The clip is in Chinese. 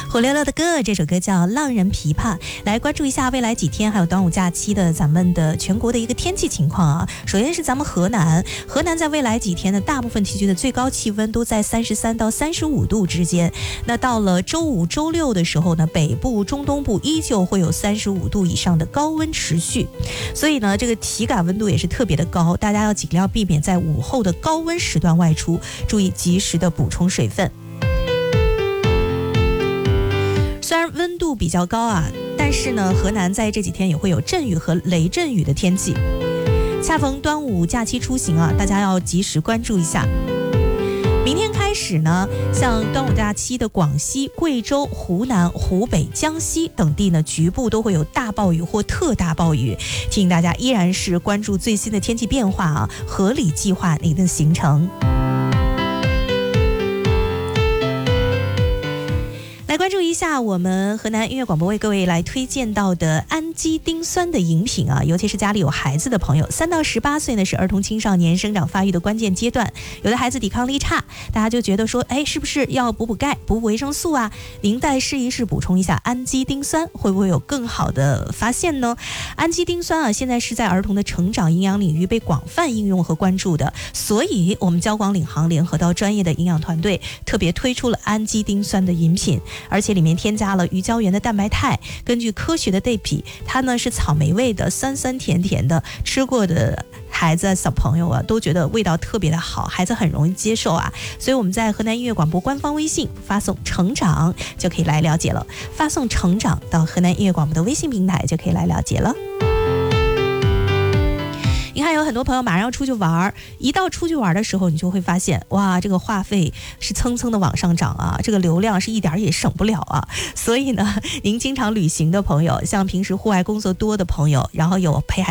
火烈乐的歌，这首歌叫《浪人琵琶》。来关注一下未来几天还有端午假期的咱们的全国的一个天气情况啊。首先是咱们河南在未来几天的大部分地区的最高气温都在33到35度之间。那到了周五、周六的时候呢，北部、中东部依旧会有35度以上的高温持续，所以呢，这个体感温度也是特别的高，大家要尽量避免在午后的高温时段外出，注意及时的补充水分。虽然温度比较高啊，但是呢，河南在这几天也会有阵雨和雷阵雨的天气。恰逢端午假期出行啊，大家要及时关注一下。明天开始呢，像端午假期的广西、贵州、湖南、湖北、江西等地呢，局部都会有大暴雨或特大暴雨。提醒大家依然是关注最新的天气变化啊，合理计划您的行程。来关注一下我们河南音乐广播为各位来推荐到的氨基丁酸的饮品啊，尤其是家里有孩子的朋友，3到18岁呢是儿童青少年生长发育的关键阶段，有的孩子抵抗力差，大家就觉得说，是不是要补补钙、补补维生素啊？您再试一试补充一下氨基丁酸，会不会有更好的发现呢？氨基丁酸啊，现在是在儿童的成长营养领域被广泛应用和关注的，所以我们交广领航联合到专业的营养团队，特别推出了氨基丁酸的饮品。而且里面添加了鱼胶原的蛋白肽，根据科学的对比，它呢是草莓味的，酸酸甜甜的，吃过的孩子小朋友啊都觉得味道特别的好，孩子很容易接受啊。所以我们在河南音乐广播官方微信发送成长就可以来了解了，发送成长到河南音乐广播的微信平台就可以来了解了。你看有很多朋友马上要出去玩，一到出去玩的时候，你就会发现，哇，这个话费是蹭蹭的往上涨啊，这个流量是一点也省不了啊。所以呢，您经常旅行的朋友，像平时户外工作多的朋友，然后有陪孩